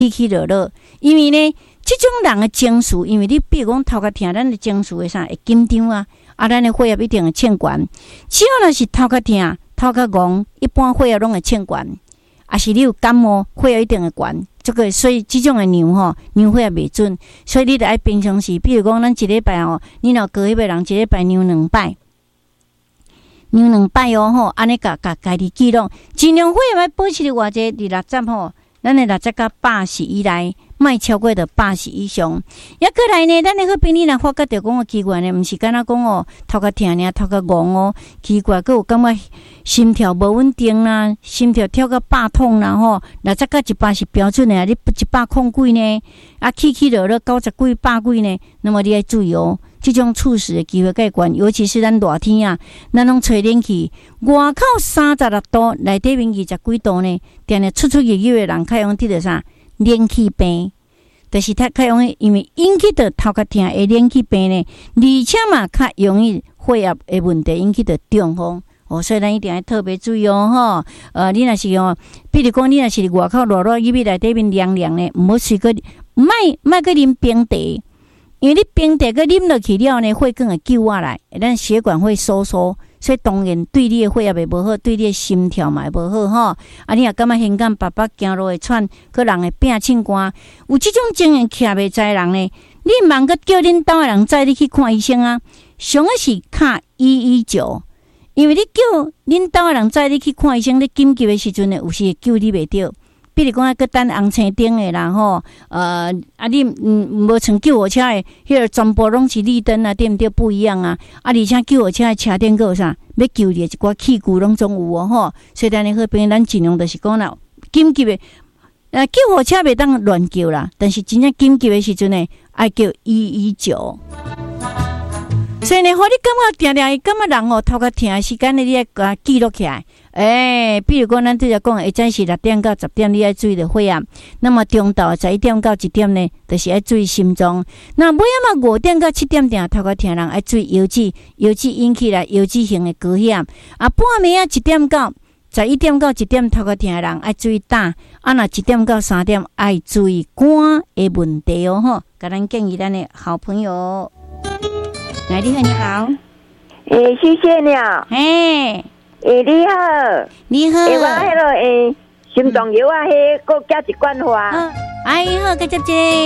起起落落，因为呢，这种人的情绪，因为你比如讲头壳疼，咱的情绪会啥会紧张啊，咱的血压一定会欠悬。只要若是头壳疼、头壳戆，一般血压拢会欠悬。啊，是你有感冒，血压一定会悬。这个所以这种的量量血压袂准，所以你得爱平常时，比如讲咱一礼拜你若高迄个人一礼拜量2摆。量2摆安尼家己记录，尽量血压要保持伫偌济，伫60咱的60到80以内，莫超过到80以上。也过来呢，咱的好朋友若发觉到讲奇怪呢，毋是敢若讲头壳疼尔，头壳戆奇怪，佫有感觉心跳无稳定啦，心跳跳到100痛啦60到100是标准的啊，你100控几呢？啊，起起落落90几、100几呢？那么你要注意这种猝死的机会较悬，尤其是咱热天啊，咱拢吹冷气，外口36度，内底面20几度呢，定定出入的人较容易得到啥冷气病，就是较容易因为引起到头壳疼的冷气病呢，而且嘛较容易血压的问题引起到中风。所以咱一定要特别注意你若是比如讲你若是外口热热，入去内底面凉凉的，毋好随个莫个啉冰茶。因为你冰茶个啉落去了呢，血管会救下来，咱血管会收缩，所以当然对你的血压会无好，对你的心跳嘛会无好你也感觉现感爸行路会喘，个人会变凊寒，有这种情形徛袂在人呢，你茫个叫恁兜的人载你去看医生啊，上个是卡119，因为你叫恁兜的人载你去看医生，你紧急的时阵呢，有时会救你袂着。比如讲啊，个等红青灯的啦你无乘救护车的，迄个全部拢是绿灯啊，对毋对？不一样啊！而且救护车的车顶有啥？要救你一寡器具拢总有所以咱的好朋友，咱尽量就是讲啦，紧急的救护车袂当乱叫啦，但是真正紧急的时阵呢，爱叫119。所以呢，互你感觉感觉人头壳疼的时间呢，你要甲记录起来。比如讲，咱对着讲，会早是6点到10点，你要注意的血压。那么中昼11点到1点呢，就是要注意心脏。那尾仔嘛5点到7点定头壳疼人要注意腰子引起来腰子型的高血压。半暝1点到11点到1点头壳疼的人要注意胆。若1点到3点要注意肝的问题甲咱建议咱的好朋友。来，你好，你好。 谢谢你啊。你好。 你好。 我迄个心脏药啊，迄个加一罐花。 好，继续接。